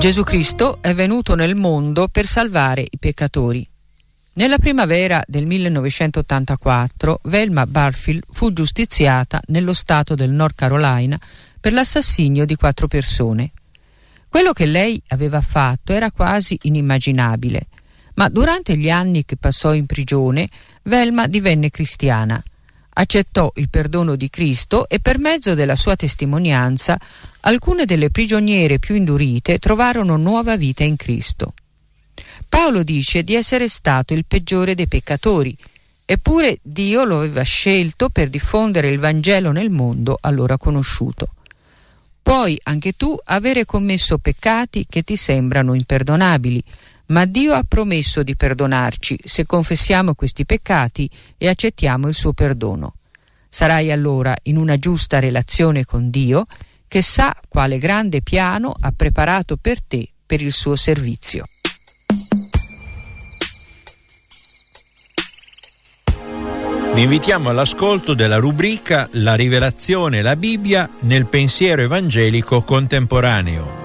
Gesù Cristo è venuto nel mondo per salvare i peccatori. Nella primavera del 1984 Velma Barfield fu giustiziata nello stato del North Carolina per l'assassinio di 4 persone. Quello che lei aveva fatto era quasi inimmaginabile, ma durante gli anni che passò in prigione, Velma divenne cristiana. Accettò il perdono di Cristo e per mezzo della sua testimonianza alcune delle prigioniere più indurite trovarono nuova vita in Cristo. Paolo dice di essere stato il peggiore dei peccatori, eppure Dio lo aveva scelto per diffondere il Vangelo nel mondo allora conosciuto. Puoi anche tu avere commesso peccati che ti sembrano imperdonabili, ma Dio ha promesso di perdonarci se confessiamo questi peccati e accettiamo il suo perdono. Sarai allora in una giusta relazione con Dio, che sa quale grande piano ha preparato per te per il suo servizio. Vi invitiamo all'ascolto della rubrica La rivelazione e la Bibbia nel pensiero evangelico contemporaneo.